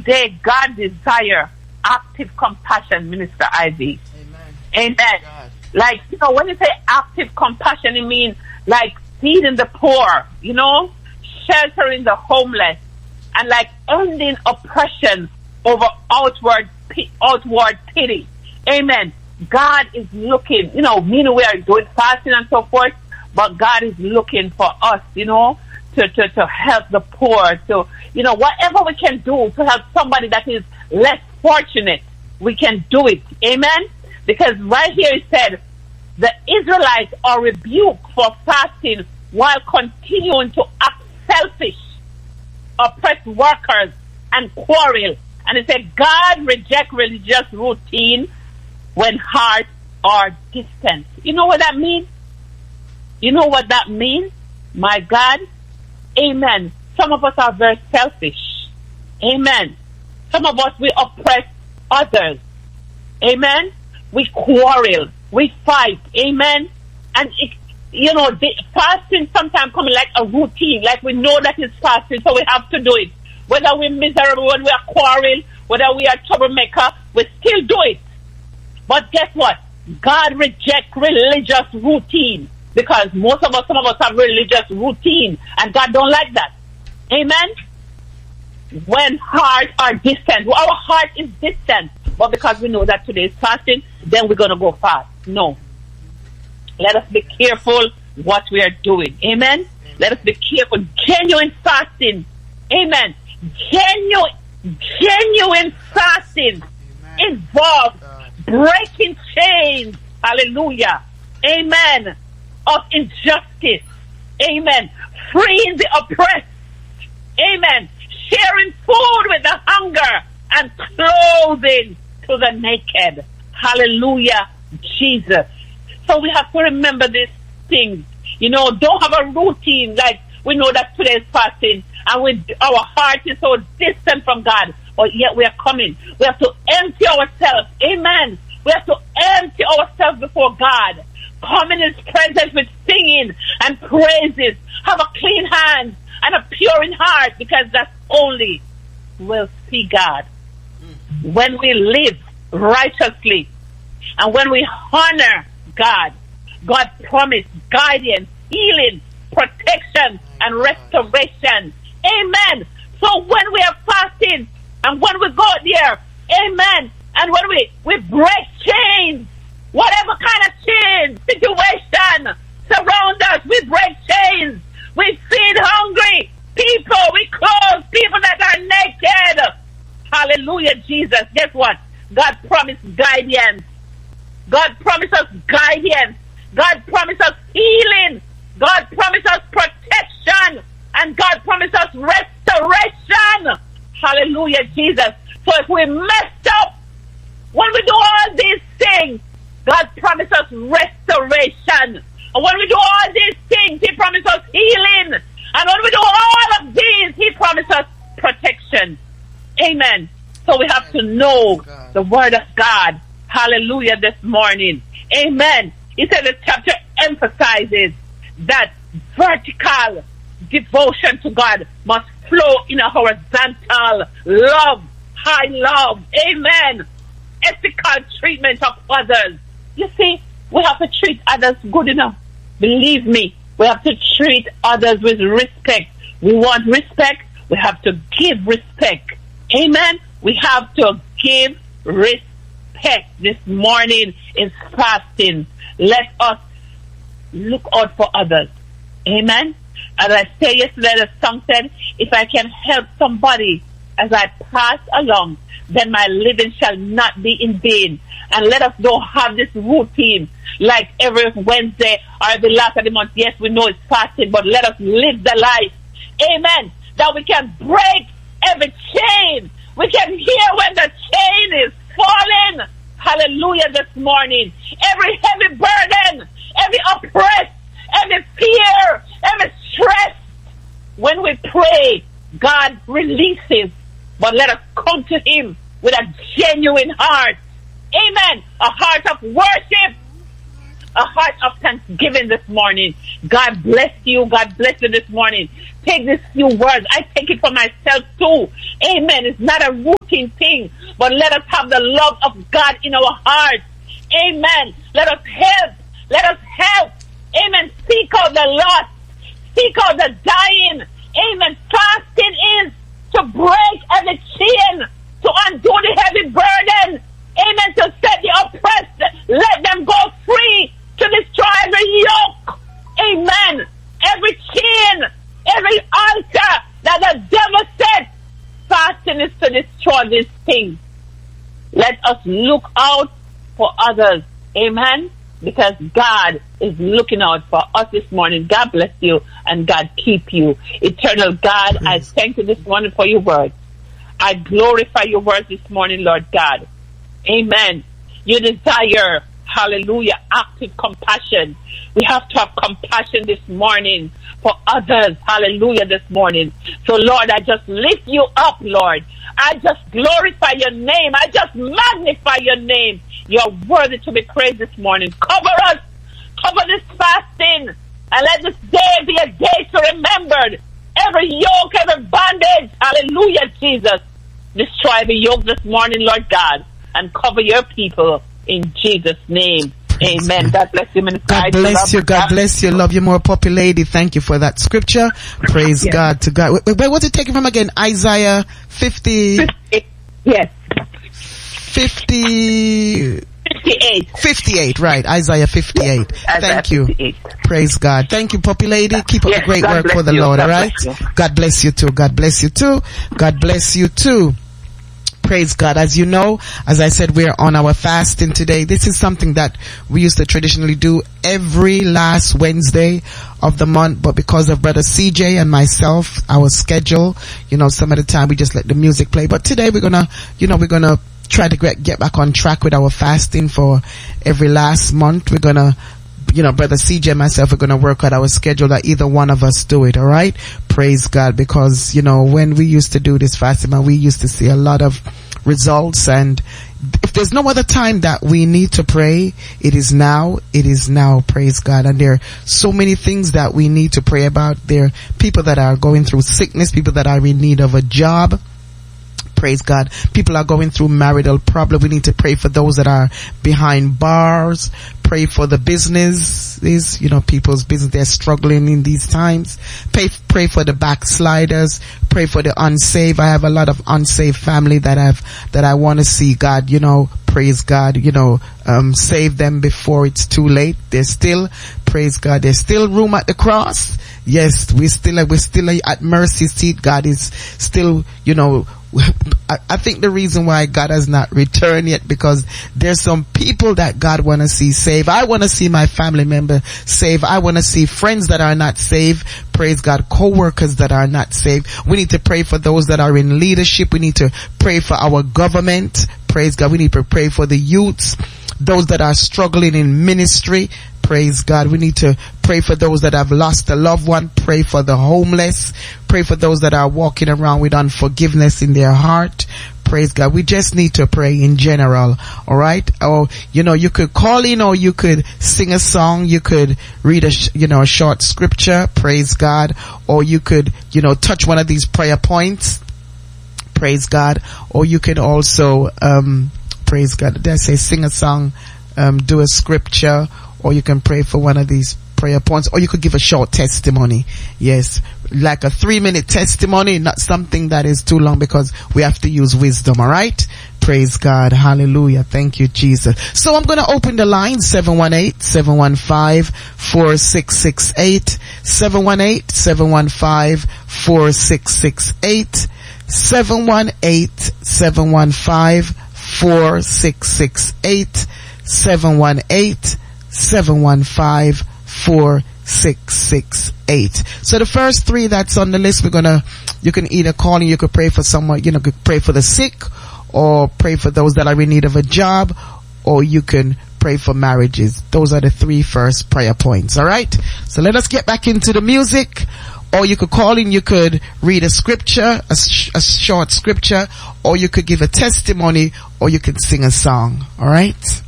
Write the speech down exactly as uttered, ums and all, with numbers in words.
today God desires active compassion, Minister Ivy. Amen. Amen. God. Like, you know, when you say active compassion, it means like feeding the poor, you know, sheltering the homeless, and like ending oppression over outward outward pity. Amen. God is looking, you know, meaning we are doing fasting and so forth, but God is looking for us, you know, to, to, to help the poor, to, you know, whatever we can do to help somebody that is less fortunate, we can do it. Amen. Because right here it said, the Israelites are rebuked for fasting while continuing to act selfish, oppress workers, and quarrel. And it said, God rejects religious routine when hearts are distant. You know what that means? You know what that means? My God. Amen. Some of us are very selfish. Amen. Some of us, we oppress others. Amen. We quarrel. We fight. Amen. And, it, you know, the fasting sometimes comes like a routine. Like we know that it's fasting, so we have to do it. Whether we're miserable, whether we are quarrel, whether we are troublemaker, we still do it. But guess what? God rejects religious routine, because most of us, some of us have religious routine, and God don't like that. Amen? When hearts are distant, our heart is distant, but because we know that today is fasting, then we're going to go fast. No. Let us be careful what we are doing. Amen? Amen. Let us be careful. Genuine fasting. Amen. Genuine, genuine fasting Amen. Involves breaking chains. Hallelujah. Amen. Of injustice. Amen. Freeing the oppressed. Amen. Sharing food with the hunger and clothing to the naked. Hallelujah, Jesus. So we have to remember these things. You know, don't have a routine like we know that today is fasting and we, our heart is so distant from God, but yet we are coming. We have to empty ourselves. Amen. We have to empty ourselves before God. Come in His presence with singing and praises. Have a clean hand and a pure in heart, because that's only will see God. When we live righteously and when we honor God, God promised guidance, healing, protection, and restoration. Amen. So when we are fasting and when we go there, amen, and when we, we break chains, whatever kind of chain, situation surround us, we break chains. We feed hungry people. We clothe people that are naked. Hallelujah, Jesus. Guess what? God promised guidance. God promised us guidance. God promised us healing. God promised us protection. And God promised us restoration. Hallelujah, Jesus. So if we messed up, when we do all these things, God promised us restoration. And when we do all these things, He promised us healing. And when we do all of these, He promised us protection. Amen. So we have to know the word of God. Hallelujah, this morning. Amen. He said the chapter emphasizes that vertical devotion to God must flow in a horizontal love, high love. Amen. Ethical treatment of others. You see, we have to treat others good enough. Believe me, we have to treat others with respect. We want respect, we have to give respect. Amen. We have to give respect. This morning is fasting. Let us look out for others. Amen. As I said yesterday, the song said, if I can help somebody as I pass along, then my living shall not be in vain. And let us don't have this routine like every Wednesday or every last of the month. Yes, we know it's fasting, but let us live the life. Amen. That we can break every chain. We can hear when the chain is falling. Hallelujah, this morning. Every heavy burden, every oppress, every fear, every stress. When we pray, God releases. But let us come to Him with a genuine heart. Amen. A heart of worship. a heart of thanksgiving this morning. God bless you. God bless you this morning. Take these few words. I take it for myself too. Amen. It's not a routine thing, but let us have the love of God in our hearts. Amen. Let us help. Let us help. Amen. Seek out the lost. Seek out the dying. Amen. Fasting is to break every chain, to undo the heavy burden. Amen. To set the oppressed. Let them go free, to destroy every yoke. Amen. Every chain, every altar that the devil set. Fasting is to destroy these things. Let us look out for others. Amen. Because God is looking out for us this morning. God bless you and God keep you. Eternal God, I thank you this morning for your words. I glorify your words this morning, Lord God. Amen. You desire, hallelujah, active compassion. We have to have compassion this morning for others. Hallelujah, this morning. So, Lord, I just lift you up, Lord. I just glorify your name. I just magnify your name. You're worthy to be praised this morning. Cover us. Cover this fasting. And let this day be a day to remember every yoke, every bondage. Hallelujah, Jesus. Destroy the yoke this morning, Lord God. And cover your people in Jesus' name. Amen. God bless you, Minister. God bless you. God bless you. Love you more, Poppy Lady. Thank you for that scripture. Praise yes. God to God. Wait, wait, what's it taken from again? Isaiah fifty. fifty. Yes. fifty. fifty-eight. fifty-eight, right. Isaiah fifty-eight. Yes. Thank you. fifty-eight. Praise God. Thank you, Poppy Lady. Keep up yes, the great God work for the you. Lord, God all right? God bless you too. God bless you too. God bless you too. Praise God. As you know, as I said, we're on our fasting today. This is something that we used to traditionally do every last Wednesday of the month, but because of Brother C J and myself, our schedule, you know, some of the time we just let the music play. But today we're gonna, you know, we're gonna try to get, get back on track with our fasting for every last month. We're gonna, you know, Brother C J and myself are going to work out our schedule that either one of us do it, all right? Praise God, because, you know, when we used to do this fasting, man, we used to see a lot of results, and if there's no other time that we need to pray, it is now, it is now, praise God. And there are so many things that we need to pray about. There are people that are going through sickness, people that are in need of a job. Praise God. People are going through marital problem. We need to pray for those that are behind bars. Pray for the businesses, you know, people's business, they're struggling in these times. Pray, pray for the backsliders. Pray for the unsaved. I have a lot of unsaved family that I've, that I want to see God, you know, praise God, you know, um, save them before it's too late. There's still, praise God, there's still room at the cross. Yes, we still, we're still at mercy seat. God is still, you know, I, I think the reason why God has not returned yet, because there's some people that God want to see saved. I want to see my family member saved. I want to see friends that are not saved. Praise God. Co-workers that are not saved. We need to pray for those that are in leadership. We need to pray for our government. Praise God. We need to pray for the youths, those that are struggling in ministry. Praise God. We need to pray for those that have lost a loved one. Pray for the homeless. Pray for those that are walking around with unforgiveness in their heart. Praise God. We just need to pray in general. All right. Or, you know, you could call in, or you could sing a song. You could read a, sh- you know, a short scripture. Praise God. Or you could, you know, touch one of these prayer points. Praise God. Or you can also, um, praise God. Did I say sing a song, um, do a scripture, or you can pray for one of these prayer points, or you could give a short testimony. Yes, like a three minute testimony, not something that is too long, because we have to use wisdom. All right. Praise God. Hallelujah. Thank you, Jesus. So I'm going to open the line, seven one eight, seven one five, four six six eight, seven one eight, seven one five, four six six eight, seven one eight, seven one five, four six six eight, seven one eight, seven one five, four six six eight. So the first three that's on the list, we're gonna, you can either call and you could pray for someone, you know, could pray for the sick, or pray for those that are in need of a job, or you can pray for marriages. Those are the three first prayer points. All right. So let us get back into the music. Or you could call in, you could read a scripture, a, sh- a short scripture, or you could give a testimony, or you could sing a song. All right.